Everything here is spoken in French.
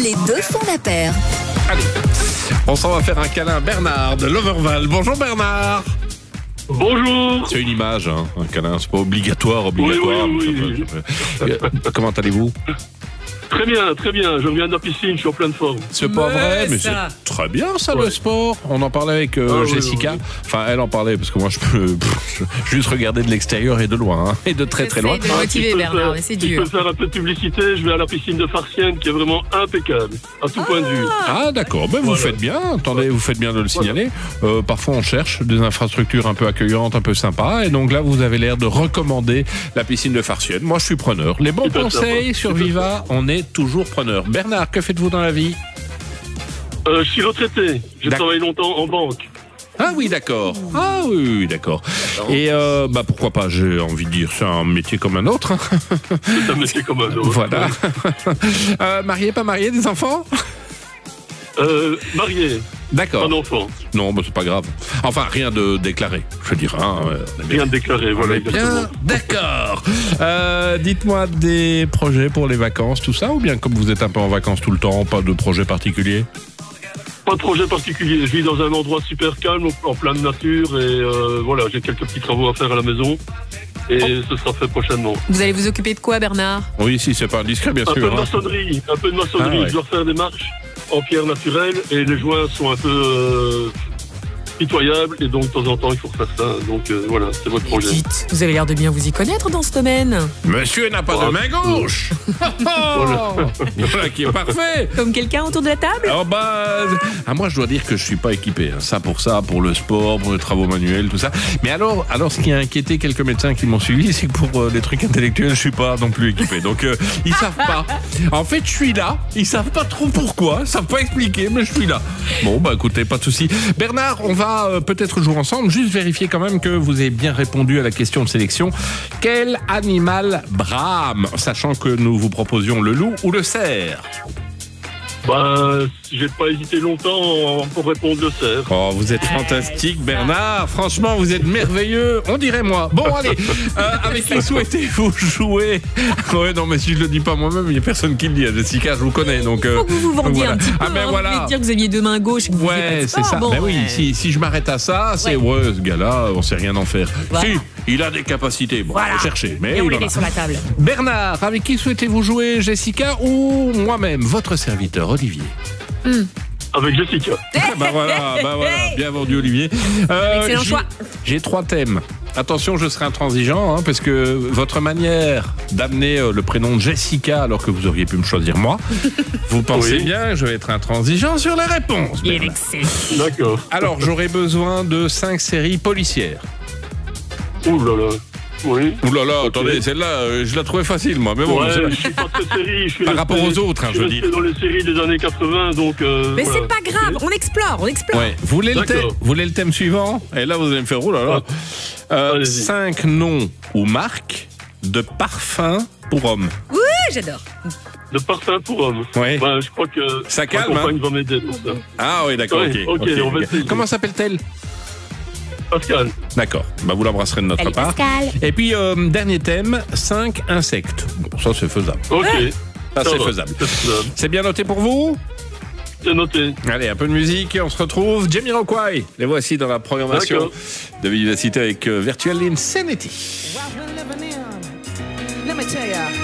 Les deux font la paire. Allez, on s'en va faire un câlin à Bernard de Loverval. Bonjour Bernard. Bonjour. C'est une image, hein, un câlin, c'est pas obligatoire. Oui. Comment allez-vous? Très bien. Je reviens de la piscine, je suis en pleine forme. C'est pas vrai, mais c'est très bien ça, le sport. On en parlait avec Jessica. Oui. Enfin, elle en parlait parce que moi je peux juste regarder de l'extérieur et de loin, hein, et de très loin. De motiver Bernard, mais c'est Je dur. peux faire un peu de publicité. Je vais à la piscine de Farciennes qui est vraiment impeccable, à tout point de vue. Ah d'accord, ben, vous faites bien. Attendez, vous faites bien de le signaler. Parfois on cherche des infrastructures un peu accueillantes, un peu sympas, et donc là vous avez l'air de recommander la piscine de Farciennes. Moi je suis preneur. Les bons conseils sur Viva, on est toujours preneur. Bernard, que faites-vous dans la vie? Je suis retraité. J'ai travaillé longtemps en banque. Ah oui, d'accord. Ah oui, d'accord. Et pourquoi pas, j'ai envie de dire, c'est un métier comme un autre. C'est un métier comme un autre. Voilà. Marié, pas marié, des enfants? Marié. D'accord. Un enfant. Non, c'est pas grave. Enfin, rien de déclaré, je veux dire. Hein, Rien de déclaré, voilà, exactement. Bien, d'accord. Dites-moi des projets pour les vacances, tout ça, ou bien comme vous êtes un peu en vacances tout le temps, pas de projet particulier? Pas de projet particulier. Je vis dans un endroit super calme, en pleine nature, et voilà, j'ai quelques petits travaux à faire à la maison. Et ce sera fait prochainement. Vous allez vous occuper de quoi, Bernard? Oui, si c'est pas indiscret, bien sûr. Un peu de maçonnerie. Ah, ouais. Je dois faire des marches en pierre naturelle et les joints sont un peu pitoyables, et donc de temps en temps il faut refaire ça. Donc voilà, c'est votre projet. Dites, vous avez l'air de bien vous y connaître dans ce domaine. Monsieur n'a pas de main gauche. Voilà qui est parfait. Comme quelqu'un autour de la table? Moi je dois dire que je suis pas équipé. Ça, pour le sport, pour les travaux manuels, tout ça. Mais alors ce qui a inquiété quelques médecins qui m'ont suivi, c'est que pour les trucs intellectuels, je suis pas non plus équipé. Donc ils savent pas. En fait, je suis là. Ils savent pas trop pourquoi. Ils savent pas expliquer, mais je suis là. Bon, écoutez, pas de souci. Bernard, on va peut-être jouer ensemble. Juste vérifier quand même que vous avez bien répondu à la question de sélection. Quel animal brame, sachant que nous vous proposions le loup ou le cerf? J'ai pas hésité longtemps pour répondre le cerf. Oh, vous êtes fantastique, Bernard. Franchement, vous êtes merveilleux. On dirait moi. Bon, allez. Avec qui souhaitez-vous jouer? Ouais, non, mais si je le dis pas moi-même, il y a personne qui le dit. Jessica, je vous connais, donc. Faut que vous vous vendiez un petit peu. Vous voulez dire que vous aviez deux mains gauches et que vous faisiez pas de c'est sport. ça. Bon, si je m'arrête à ça, c'est ce gars-là, on sait rien en faire. Voilà. Si, il a des capacités. Bon, faut chercher. Mais et on il les en a. met sur la table. Bernard, avec qui souhaitez-vous jouer, Jessica ou moi-même, votre serviteur, Olivier? Avec Jessica. Voilà, bien vendu, Olivier. Excellent choix. J'ai 3 thèmes. Attention, je serai intransigeant, parce que votre manière d'amener le prénom de Jessica, alors que vous auriez pu me choisir moi, vous pensez bien que je vais être intransigeant sur les réponses. Il est excellent. D'accord. Alors, j'aurai besoin de 5 séries policières. Ouh là là. Oui. Ouh là là, attendez, celle-là, je la trouvais facile, moi. Mais bon, je suis pas très série. Par rapport aux autres, je veux dire. Je suis resté dans les séries des années 80, donc. Mais voilà. c'est pas grave, on explore. Ouais. Vous voulez le thème suivant? Et là, vous allez me faire, oh là là. 5 noms ou marques de parfums pour hommes. Oui, j'adore. De parfum pour hommes. Ouais. Je crois que ça calme, ma compagne va m'aider pour ça. Ah oui, d'accord, ok, on va essayer. Comment s'appelle-t-elle? Pascal. D'accord, vous l'embrasserez de notre part. Pascal. Et puis, dernier thème, 5 insectes. Bon, ça c'est faisable. Ok. Ça c'est faisable. C'est bien noté pour vous? C'est noté. Allez, un peu de musique et on se retrouve. Jamiroquai, les voici dans la programmation de Vivacité avec Virtual Insanity.